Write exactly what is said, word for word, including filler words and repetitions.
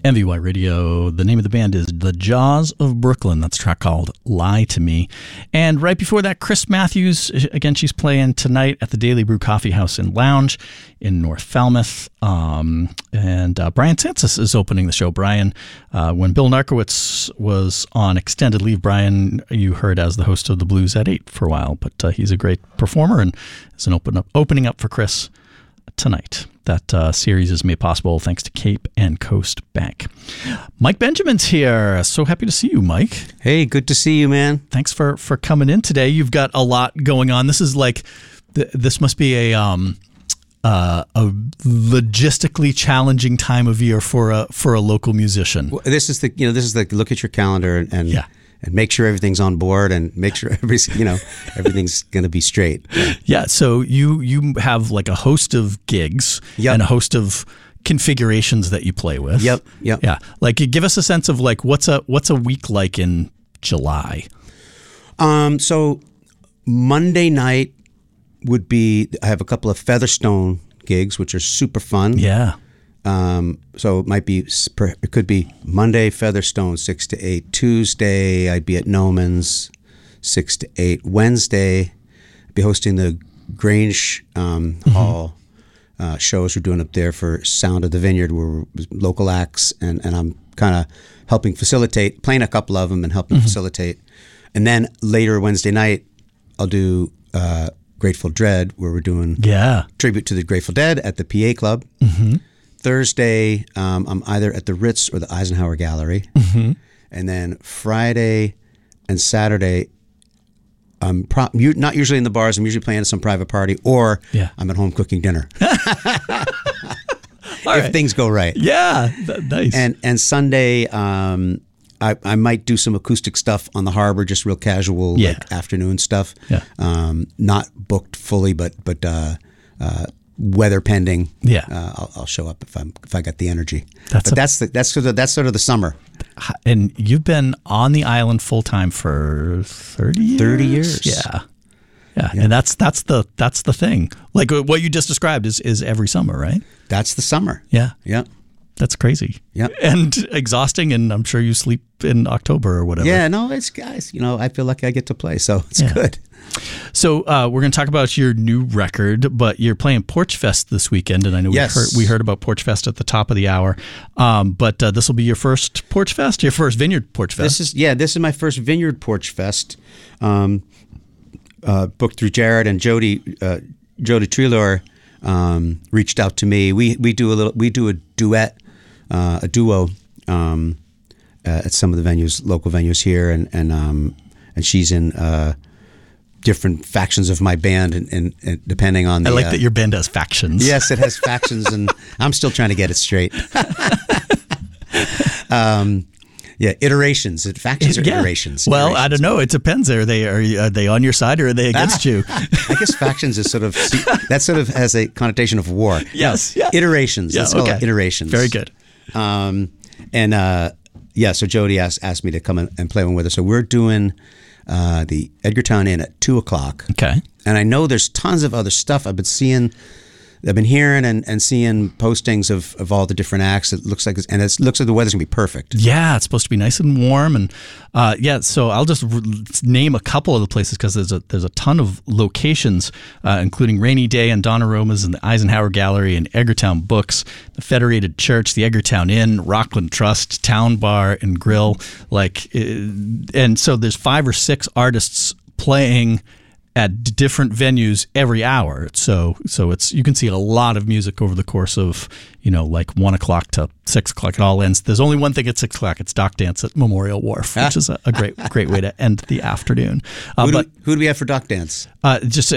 M V Y Radio. The name of the band is The Jaws of Brooklyn. That's a track called Lie to Me. And right before that, Chris Matthews. Again, she's playing tonight at the Daily Brew Coffee House and Lounge in North Falmouth. Um, and uh, Brian Sansis is opening the show. Brian, uh, when Bill Narkowitz was on extended leave, Brian, you heard as the host of the Blues at eight for a while. But uh, he's a great performer and is an open up, opening up for Chris tonight. That uh, series is made possible thanks to Cape and Coast Bank. Mike Benjamin's here. So happy to see you, Mike. Hey, good to see you, man. Thanks for, for coming in today. You've got a lot going on. This is like, th- this must be a um uh, a logistically challenging time of year for a for a local musician. Well, this is the you know this is the look at your calendar and. and yeah. And make sure everything's on board, and make sure every you know everything's going to be straight. Yeah. So you you have like a host of gigs yep. and a host of configurations that you play with. Yep. Yep. Yeah. Like, give us a sense of like what's a what's a week like in July. Um. So Monday night would be I have a couple of Featherstone gigs, which are super fun. Yeah. Um, so it might be, it could be Monday, Featherstone, six to eight. Tuesday, I'd be at Noman's, six to eight. Wednesday, I'd be hosting the Grange um, mm-hmm. Hall uh, shows we're doing up there for Sound of the Vineyard, where we're local acts, and, and I'm kind of helping facilitate, playing a couple of them and helping mm-hmm. facilitate. And then later Wednesday night, I'll do uh, Grateful Dead, where we're doing yeah. tribute to the Grateful Dead at the P A Club. Mm-hmm. Thursday, um, I'm either at the Ritz or the Eisenhower Gallery. Mm-hmm. And then Friday and Saturday, I'm pro- not usually in the bars. I'm usually playing at some private party, or yeah. I'm at home cooking dinner. if right. things go right. Yeah, th- nice. And and Sunday, um, I, I might do some acoustic stuff on the harbor, just real casual yeah. like afternoon stuff. Yeah. Um, not booked fully, but but uh, uh, weather pending. Yeah. Uh, I'll, I'll show up if I'm if I got the energy. That's but a, that's the, that's sort of that's sort of the summer. And you've been on the island full time for thirty years. Thirty years. Yeah. Yeah. Yeah. And that's that's the that's the thing. Like what you just described is is every summer, right? That's the summer. Yeah. Yeah. That's crazy. Yeah. And exhausting, and I'm sure you sleep in October or whatever. Yeah, no, it's guys, you know, I feel like I get to play, so it's yeah. good. So uh, we're going to talk about your new record, but you're playing Porch Fest this weekend, and I know yes. we heard we heard about Porch Fest at the top of the hour. Um, but uh, this will be your first Porch Fest, your first Vineyard Porch Fest. This is yeah, this is my first Vineyard Porch Fest. Um, uh, booked through Jared and Jody. Uh, Jody Treloar um, reached out to me. We we do a little we do a duet, uh, a duo um, uh, at some of the venues, local venues here, and and um, and she's in. Uh, different factions of my band, and, and, and depending on the... I like uh, that your band has factions. Yes, it has factions, and I'm still trying to get it straight. um, yeah, iterations. Factions or yeah. iterations? Well, iterations. I don't know. It depends. Are they are, are they on your side or are they against ah, you? I guess factions is sort of... See, that sort of has a connotation of war. Yes. No, yeah. Iterations. Yeah, Let's okay. call it iterations. Very good. Um, and uh, yeah, so Jody asked, asked me to come in and play one with her. So we're doing... Uh, the Edgartown Inn at two o'clock. Okay. And I know there's tons of other stuff I've been seeing, I've been hearing and, and seeing postings of, of all the different acts. It looks like, it's, and it looks like the weather's going to be perfect. Yeah, it's supposed to be nice and warm. And uh, yeah, so I'll just r- name a couple of the places because there's a there's a ton of locations, uh, including Rainy Day and Donna Roma's and the Eisenhower Gallery and Edgartown Books, the Federated Church, the Edgartown Inn, Rockland Trust, Town Bar and Grill. Like, uh, and so there's five or six artists playing at different venues every hour. So so it's you can see a lot of music over the course of, you know, like one o'clock to six o'clock. It all ends. There's only one thing at six o'clock. It's Dock Dance at Memorial Wharf, which is a, a great great way to end the afternoon. Uh, who, do, but who do we have for Dock Dance? Uh, just